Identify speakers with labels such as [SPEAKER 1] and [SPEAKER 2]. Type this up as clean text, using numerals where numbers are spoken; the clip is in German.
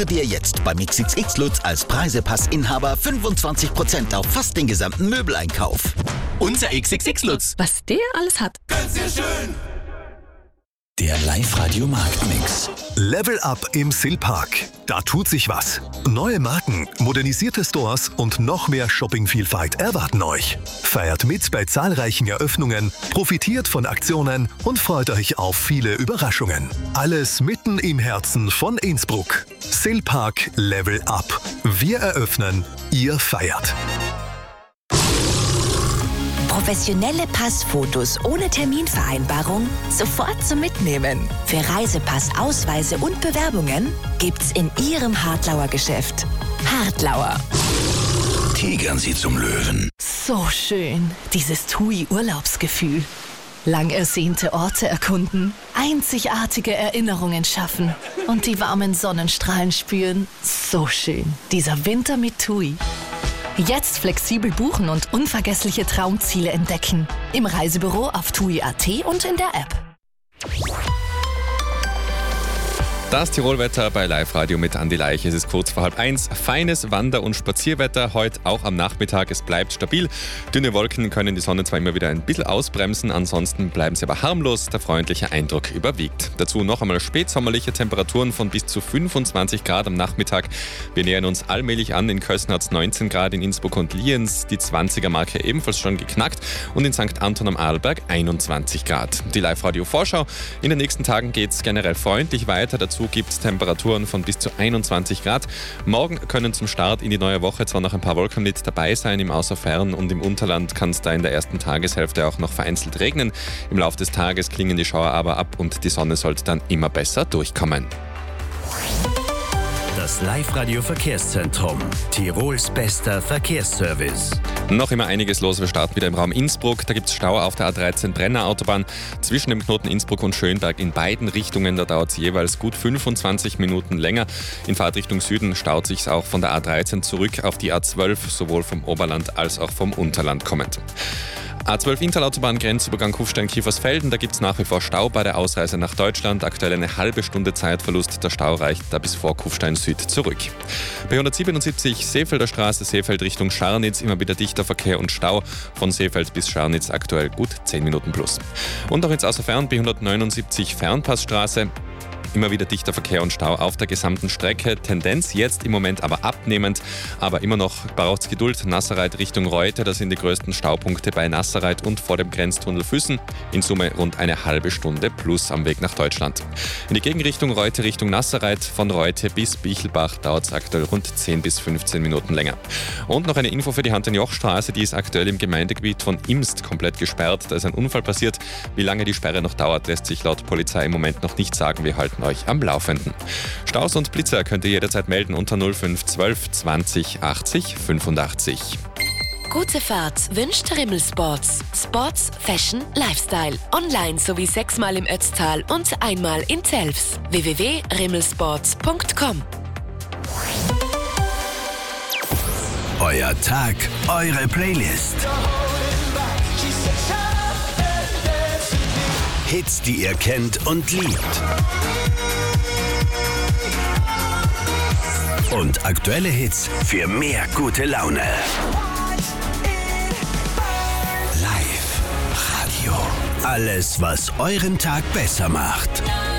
[SPEAKER 1] Dir jetzt beim XXX Lutz als Preisepass-Inhaber 25% auf fast den gesamten Möbeleinkauf.
[SPEAKER 2] Unser XXX Lutz.
[SPEAKER 3] Was der alles hat.
[SPEAKER 2] Ganz sehr schön.
[SPEAKER 1] Der Live-Radio Marktmix.
[SPEAKER 4] Level Up im Silpark. Da tut sich was. Neue Marken, modernisierte Stores und noch mehr Shoppingvielfalt erwarten euch. Feiert mit bei zahlreichen Eröffnungen, profitiert von Aktionen und freut euch auf viele Überraschungen. Alles mitten im Herzen von Innsbruck. Silpark Level Up. Wir eröffnen, ihr feiert.
[SPEAKER 5] Professionelle Passfotos ohne Terminvereinbarung sofort zum Mitnehmen. Für Reisepass, Ausweise und Bewerbungen gibt's in Ihrem Hartlauer Geschäft. Hartlauer.
[SPEAKER 1] Tigern Sie zum Löwen.
[SPEAKER 3] So schön, dieses TUI-Urlaubsgefühl. Lang ersehnte Orte erkunden, einzigartige Erinnerungen schaffen und die warmen Sonnenstrahlen spüren. So schön, dieser Winter mit TUI. Jetzt flexibel buchen und unvergessliche Traumziele entdecken. Im Reisebüro auf TUI.at und in der App.
[SPEAKER 6] Das Tirolwetter bei Live-Radio mit Andi Leich. Es ist kurz vor 12:30. Feines Wander- und Spazierwetter heute auch am Nachmittag. Es bleibt stabil. Dünne Wolken können die Sonne zwar immer wieder ein bisschen ausbremsen, ansonsten bleiben sie aber harmlos. Der freundliche Eindruck überwiegt. Dazu noch einmal spätsommerliche Temperaturen von bis zu 25 Grad am Nachmittag. Wir nähern uns allmählich an. In Kösen hat es 19 Grad, in Innsbruck und Lienz die 20er-Marke ebenfalls schon geknackt und in St. Anton am Arlberg 21 Grad. Die Live-Radio-Vorschau. In den nächsten Tagen geht es generell freundlich weiter. Dazu gibt es Temperaturen von bis zu 21 Grad. Morgen können zum Start in die neue Woche zwar noch ein paar Wolken mit dabei sein, im Außerfern und im Unterland kann es da in der ersten Tageshälfte auch noch vereinzelt regnen. Im Laufe des Tages klingen die Schauer aber ab und die Sonne sollte dann immer besser durchkommen.
[SPEAKER 7] Das Live-Radio-Verkehrszentrum. Tirols bester Verkehrsservice.
[SPEAKER 6] Noch immer einiges los. Wir starten wieder im Raum Innsbruck. Da gibt es Stau auf der A13 Brenner Autobahn zwischen dem Knoten Innsbruck und Schönberg in beiden Richtungen. Da dauert es jeweils gut 25 Minuten länger. In Fahrtrichtung Süden staut sich auch von der A13 zurück auf die A12, sowohl vom Oberland als auch vom Unterland kommend. A12 Interautobahn, Grenzübergang Kufstein-Kiefersfelden, da gibt es nach wie vor Stau bei der Ausreise nach Deutschland. Aktuell eine halbe Stunde Zeitverlust. Der Stau reicht da bis vor Kufstein Süd zurück. Bei 177 Seefelder Straße, Seefeld Richtung Scharnitz, immer wieder dichter Verkehr und Stau. Von Seefeld bis Scharnitz aktuell gut 10 Minuten plus. Und auch ins Außerfern bei 179 Fernpassstraße. Immer wieder dichter Verkehr und Stau auf der gesamten Strecke. Tendenz jetzt im Moment aber abnehmend. Aber immer noch braucht es Geduld. Nasserreit Richtung Reute, das sind die größten Staupunkte bei Nasserreit und vor dem Grenztunnel Füssen. In Summe rund eine halbe Stunde plus am Weg nach Deutschland. In die Gegenrichtung Reute Richtung Nasserreit, von Reute bis Bichelbach dauert es aktuell rund 10 bis 15 Minuten länger. Und noch eine Info für die Hand-in-Joch-Straße, die ist aktuell im Gemeindegebiet von Imst komplett gesperrt. Da ist ein Unfall passiert. Wie lange die Sperre noch dauert, lässt sich laut Polizei im Moment noch nicht sagen. Wir halten euch am Laufenden. Staus und Blitzer könnt ihr jederzeit melden unter 0512 20 80 85.
[SPEAKER 5] Gute Fahrt wünscht Rimmel Sports. Sports, Fashion, Lifestyle. Online sowie 6-mal im Ötztal und einmal in Zelfs. www.rimmelsports.com.
[SPEAKER 7] Euer Tag, eure Playlist. Hits, die ihr kennt und liebt. Und aktuelle Hits für mehr gute Laune. Live Radio. Alles, was euren Tag besser macht.